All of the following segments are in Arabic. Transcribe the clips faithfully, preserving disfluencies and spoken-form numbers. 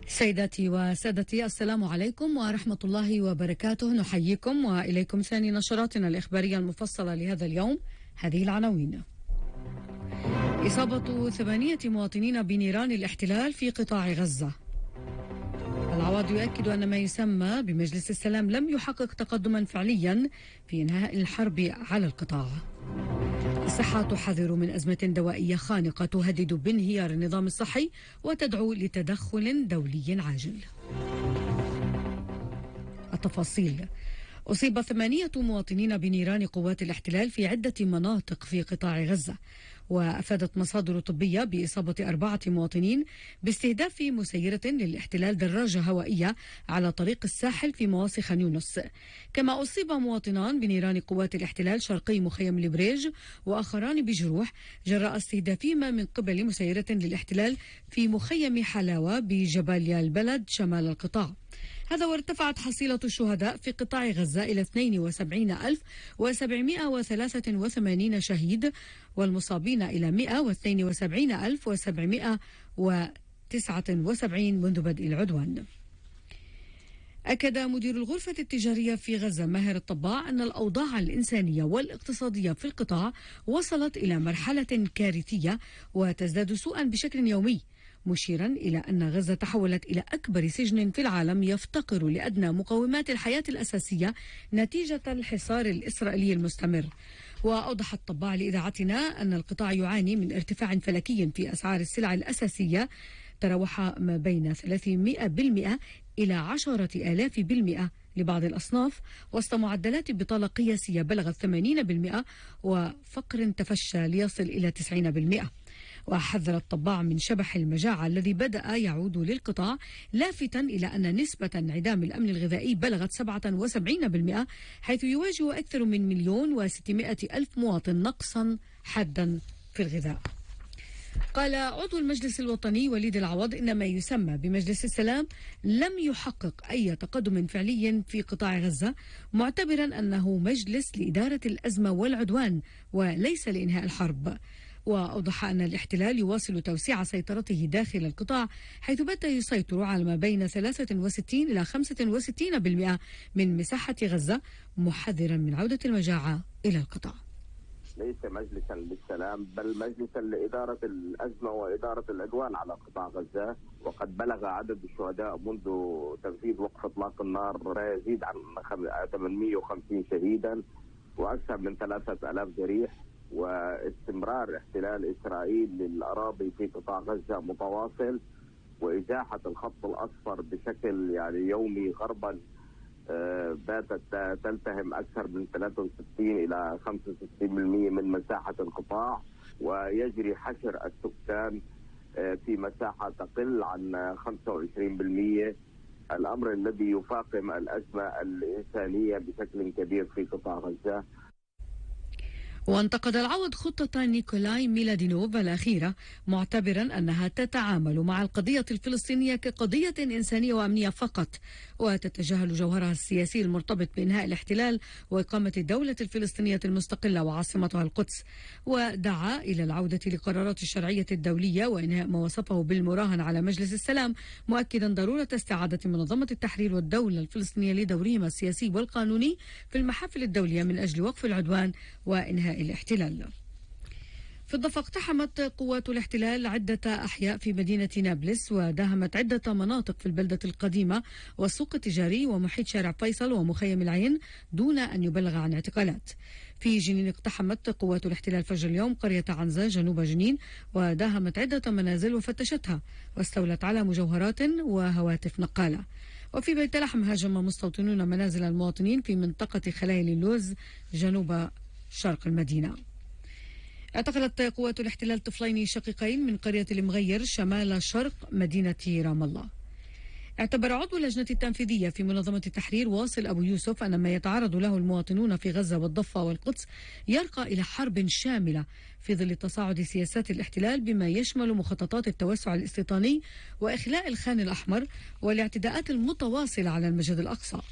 سيداتي وسادتي، السلام عليكم ورحمة الله وبركاته. نحييكم وإليكم ثاني نشراتنا الإخبارية المفصلة لهذا اليوم. هذه العناوين: إصابة ثمانية مواطنين بنيران الاحتلال في قطاع غزة. العواد يؤكد أن ما يسمى بمجلس السلام لم يحقق تقدما فعليا في إنهاء الحرب على القطاع. الصحة تحذر من أزمة دوائية خانقة تهدد بانهيار النظام الصحي وتدعو لتدخل دولي عاجل. التفاصيل: أصيب ثمانية مواطنين بنيران قوات الاحتلال في عدة مناطق في قطاع غزة، وأفادت مصادر طبية بإصابة أربعة مواطنين باستهداف مسيرة للاحتلال دراجة هوائية على طريق الساحل في مواصي خان يونس. كما أصيب مواطنان بنيران قوات الاحتلال شرقي مخيم البريج، وآخران بجروح جراء استهدافهما من قبل مسيرة للاحتلال في مخيم حلاوة بجباليا البلد شمال القطاع. هذا وارتفعت حصيلة الشهداء في قطاع غزة إلى اثنين وسبعين ألف وسبعمائة وثلاثة وثمانين شهيد، والمصابين إلى مائة واثنين وسبعين ألف وسبعمائة وتسعة وسبعين منذ بدء العدوان. أكد مدير الغرفة التجارية في غزة ماهر الطباع أن الأوضاع الإنسانية والاقتصادية في القطاع وصلت إلى مرحلة كارثية وتزداد سوءا بشكل يومي، مشيرا إلى أن غزة تحولت إلى أكبر سجن في العالم يفتقر لأدنى مقومات الحياة الأساسية نتيجة الحصار الإسرائيلي المستمر. وأوضح الطباع لإذاعتنا أن القطاع يعاني من ارتفاع فلكي في أسعار السلع الأساسية تراوح ما بين ثلاثمائة بالمئة إلى عشرة آلاف بالمئة لبعض الأصناف، وسط معدلات بطالة قياسية بلغت ثمانين بالمئة وفقر تفشى ليصل إلى تسعين بالمئة. وحذر الطباع من شبح المجاعة الذي بدأ يعود للقطاع، لافتا إلى أن نسبة انعدام الأمن الغذائي بلغت سبعة وسبعين بالمئة، حيث يواجه أكثر من مليون وستمائة ألف مواطن نقصا حادا في الغذاء. قال عضو المجلس الوطني وليد العوض إن ما يسمى بمجلس السلام لم يحقق أي تقدم فعلي في قطاع غزة، معتبرا أنه مجلس لإدارة الأزمة والعدوان وليس لإنهاء الحرب. وأوضح أن الاحتلال يواصل توسيع سيطرته داخل القطاع، حيث بدأ يسيطر على ما بين ثلاثة وستين إلى خمسة وستين بالمئة من مساحة غزة، محذرا من عودة المجاعة إلى القطاع. ليس مجلسا للسلام بل مجلسا لإدارة الأزمة وإدارة العدوان على قطاع غزة، وقد بلغ عدد الشهداء منذ تنفيذ وقف إطلاق النار ما يزيد عن ثمانمائة وخمسين شهيدا وأكثر من ثلاثة آلاف جريح. واستمرار احتلال إسرائيل للأراضي في قطاع غزة متواصل، وإزاحة الخط الأصفر بشكل يعني يومي غربا باتت تلتهم أكثر من ثلاثة وستين إلى خمسة وستين بالمئة من مساحة القطاع، ويجري حشر السكان في مساحة تقل عن خمسة وعشرين بالمئة، الأمر الذي يفاقم الأزمة الإنسانية بشكل كبير في قطاع غزة. وانتقد العوض خطة نيكولاي ميلادينوف الأخيرة، معتبرا أنها تتعامل مع القضية الفلسطينية كقضية إنسانية وأمنية فقط، وتتجاهل جوهرها السياسي المرتبط بإنهاء الاحتلال وإقامة الدولة الفلسطينية المستقلة وعاصمتها القدس. ودعا إلى العودة لقرارات الشرعية الدولية وإنهاء ما وصفه بالمراهنة على مجلس السلام، مؤكدا ضرورة استعادة منظمة التحرير والدولة الفلسطينية لدورهما السياسي والقانوني في المحافل الدولية من أجل وقف العدوان وإنهاء الاحتلال. في الضفة اقتحمت قوات الاحتلال عدة أحياء في مدينة نابلس، وداهمت عدة مناطق في البلدة القديمة والسوق التجاري ومحيط شارع فيصل ومخيم العين دون أن يبلغ عن اعتقالات. في جنين اقتحمت قوات الاحتلال فجر اليوم قرية عنزة جنوب جنين، وداهمت عدة منازل وفتشتها واستولت على مجوهرات وهواتف نقالة. وفي بيت لحم هاجم مستوطنون منازل المواطنين في منطقة خلايل اللوز جنوب شرق المدينة. اعتقلت قوات الاحتلال طفلين شقيقين من قرية المغير شمال شرق مدينة رام الله. اعتبر عضو اللجنة التنفيذية في منظمة التحرير واصل أبو يوسف أن ما يتعرض له المواطنون في غزة والضفة والقدس يرقى إلى حرب شاملة في ظل تصاعد سياسات الاحتلال، بما يشمل مخططات التوسع الاستيطاني وإخلاء الخان الأحمر والاعتداءات المتواصلة على المسجد الأقصى.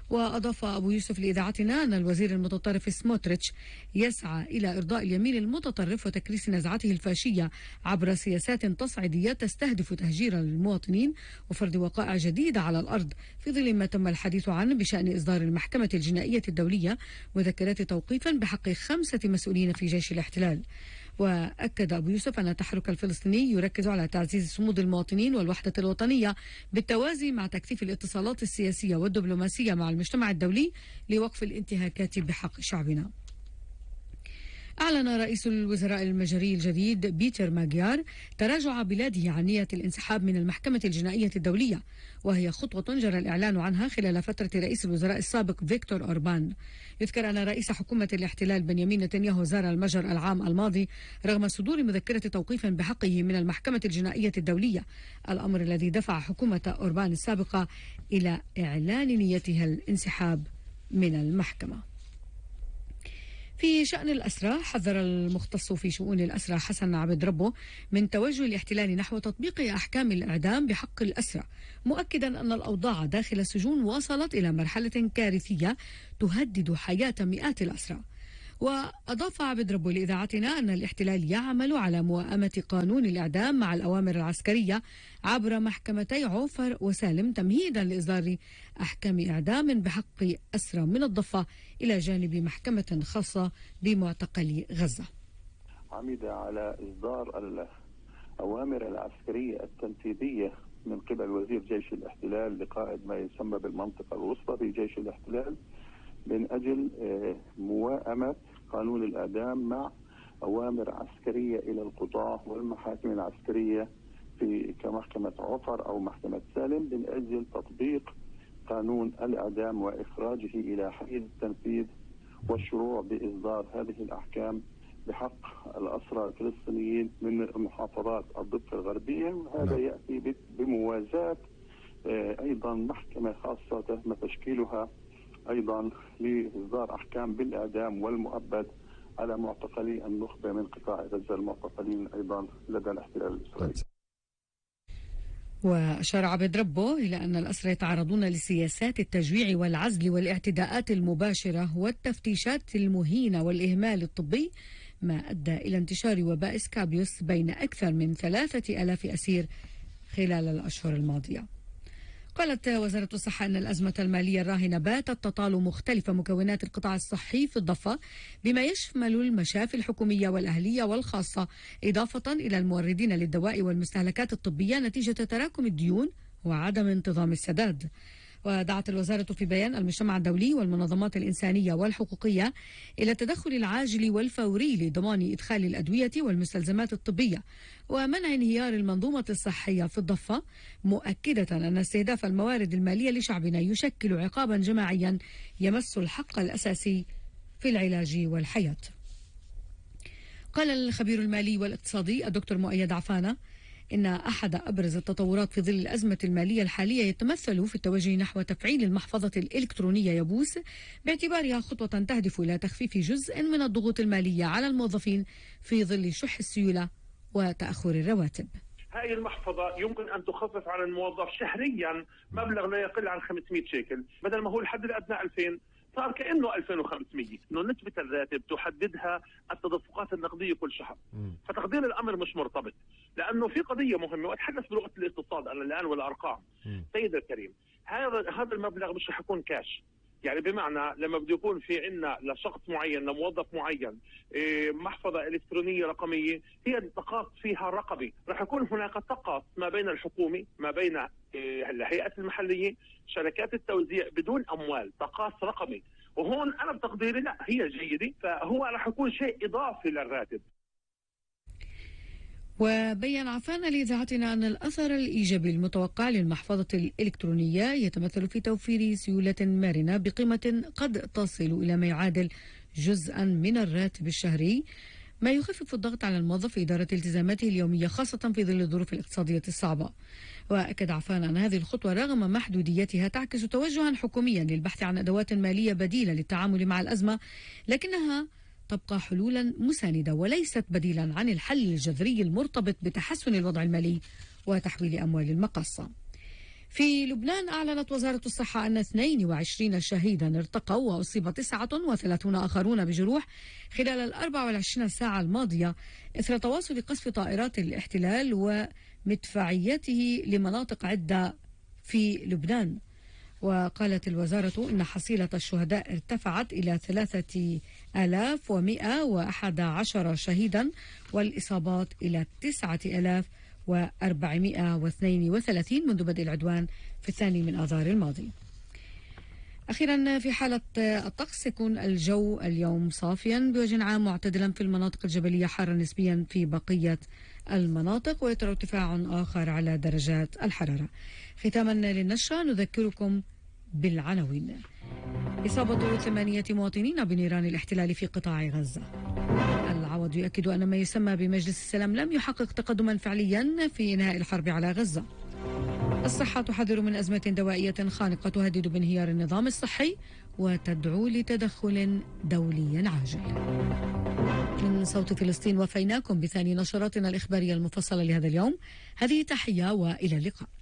وأضاف أبو يوسف لإذاعتنا أن الوزير المتطرف سموتريتش يسعى إلى إرضاء اليمين المتطرف وتكريس نزعته الفاشية عبر سياسات تصعيدية تستهدف تهجير المواطنين وفرض وقائع جديدة على الأرض، في ظل ما تم الحديث عنه بشأن إصدار المحكمة الجنائية الدولية مذكرات توقيفا بحق خمسة مسؤولين في جيش الاحتلال. وأكد أبو يوسف أن التحرك الفلسطيني يركز على تعزيز صمود المواطنين والوحدة الوطنية بالتوازي مع تكثيف الاتصالات السياسية والدبلوماسية مع المجتمع الدولي لوقف الانتهاكات بحق شعبنا. أعلن رئيس الوزراء المجري الجديد بيتر ماجيار تراجع بلاده عن نية الانسحاب من المحكمة الجنائية الدولية، وهي خطوة جرى الإعلان عنها خلال فترة رئيس الوزراء السابق فيكتور أوربان. يذكر أن رئيس حكومة الاحتلال بنيامين نتنياهو زار المجر العام الماضي رغم صدور مذكرة توقيف بحقه من المحكمة الجنائية الدولية، الأمر الذي دفع حكومة أوربان السابقة إلى إعلان نيتها الانسحاب من المحكمة. في شأن الأسرى، حذر المختص في شؤون الأسرى حسن عبد ربه من توجه الاحتلال نحو تطبيق أحكام الإعدام بحق الأسرى، مؤكدا أن الأوضاع داخل السجون وصلت إلى مرحلة كارثية تهدد حياة مئات الأسرى. وأضاف عبد ربه لإذاعتنا أن الاحتلال يعمل على موائمة قانون الإعدام مع الأوامر العسكرية عبر محكمتي عوفر وسالم تمهيدا لإصدار أحكام إعدام بحق أسرى من الضفة إلى جانب محكمة خاصة بمعتقلي غزة. عمد على إصدار الأوامر العسكرية التنفيذية من قبل وزير جيش الاحتلال لقائد ما يسمى بالمنطقة الوسطى في جيش الاحتلال من أجل موائمة قانون الإعدام مع أوامر عسكرية إلى القضاة والمحاكم العسكرية في كمحكمة عفر أو محكمة سالم من أجل تطبيق قانون الإعدام وإخراجه إلى حيز التنفيذ والشروع بإصدار هذه الأحكام بحق الأسرى الفلسطينيين من محافظات الضفة الغربية. وهذا يأتي بموازاة أيضا محكمة خاصة تم تشكيلها أيضا لإصدار أحكام بالإعدام والمؤبد على معتقلي النخبة من قطاع غزة المعتقلين أيضا لدى الاحتلال الإسرائيلي. وأشار عبد ربه إلى أن الأسرى يتعرضون لسياسات التجويع والعزل والاعتداءات المباشرة والتفتيشات المهينة والإهمال الطبي، ما أدى إلى انتشار وباء سكابيوس بين أكثر من ثلاثة ألاف أسير خلال الأشهر الماضية. قالت وزارة الصحة أن الأزمة المالية الراهنة باتت تطال مختلف مكونات القطاع الصحي في الضفة بما يشمل المشافي الحكومية والأهلية والخاصة، إضافة إلى الموردين للدواء والمستهلكات الطبية نتيجة تراكم الديون وعدم انتظام السداد. ودعت الوزارة في بيان المجتمع الدولي والمنظمات الإنسانية والحقوقية إلى التدخل العاجل والفوري لضمان إدخال الأدوية والمستلزمات الطبية ومنع انهيار المنظومة الصحية في الضفة، مؤكدة أن استهداف الموارد المالية لشعبنا يشكل عقابا جماعيا يمس الحق الأساسي في العلاج والحياة. قال الخبير المالي والاقتصادي الدكتور مؤيد عفانة إن أحد أبرز التطورات في ظل الأزمة المالية الحالية يتمثل في التوجه نحو تفعيل المحفظة الإلكترونية يبوس، باعتبارها خطوة تهدف إلى تخفيف جزء من الضغوط المالية على الموظفين في ظل شح السيولة وتأخر الرواتب. هذه المحفظة يمكن أن تخفف على الموظف شهريا مبلغ لا يقل عن خمسمئة شيكل، بدل ما هو الحد الأدنى ألفين صار كأنه ألفين وخمسمئة. إنه نسبة الراتب تحددها التدفقات النقدية كل شهر، فتقدير الأمر مش مرتبط، لأنه في قضية مهمة وأتحدث بلغة الاقتصاد أنا الآن والأرقام. سيد الكريم، هذا هذا المبلغ مش رح يكون كاش، يعني بمعنى لما بده يكون في عندنا لشخص معين لموظف معين محفظة إلكترونية رقمية هي التقاط فيها رقمي، رح يكون هناك تقاط ما بين الحكومة ما بين الهيئات المحلية شركات التوزيع بدون أموال، تقاط رقمي. وهون أنا بتقديري لا هي جيدة، فهو رح يكون شيء إضافي للراتب. وبين عفان لإذاعتنا أن الأثر الإيجابي المتوقع للمحفظة الإلكترونية يتمثل في توفير سيولة مرنة بقيمة قد تصل إلى ما يعادل جزءا من الراتب الشهري، ما يخفف الضغط على الموظف في إدارة التزاماته اليومية خاصة في ظل الظروف الاقتصادية الصعبة. وأكد عفان أن هذه الخطوة رغم محدوديتها تعكس توجها حكوميا للبحث عن أدوات مالية بديلة للتعامل مع الأزمة، لكنها تبقى حلولا مساندة وليست بديلا عن الحل الجذري المرتبط بتحسن الوضع المالي وتحويل أموال المقاصة. في لبنان أعلنت وزارة الصحة أن اثنين وعشرين شهيدا ارتقوا وأصيب تسعة وثلاثين آخرون بجروح خلال الأربع والعشرين ساعة الماضية إثر تواصل قصف طائرات الاحتلال ومدفعيته لمناطق عدة في لبنان. وقالت الوزارة إن حصيلة الشهداء ارتفعت إلى ثلاثة آلاف ومئة وأحد عشر شهيدا والإصابات إلى تسعة آلاف وأربعمئة واثنين وثلاثين منذ بدء العدوان في الثاني من آذار الماضي. أخيرا في حالة الطقس يكون الجو اليوم صافيا بوجه عام معتدلا في المناطق الجبلية، حارا نسبيا في بقية المناطق، ويترى ارتفاع آخر على درجات الحرارة. ختاما للنشرة نذكركم بالعناوين. إصابة ثمانية مواطنين بنيران الاحتلال في قطاع غزة. العوض يؤكد أن ما يسمى بمجلس السلام لم يحقق تقدما فعليا في إنهاء الحرب على غزة. الصحة تحذر من أزمة دوائية خانقة تهدد بانهيار النظام الصحي وتدعو لتدخل دولي عاجل. من صوت فلسطين وفيناكم بثاني نشراتنا الإخبارية المفصلة لهذا اليوم. هذه تحية وإلى اللقاء.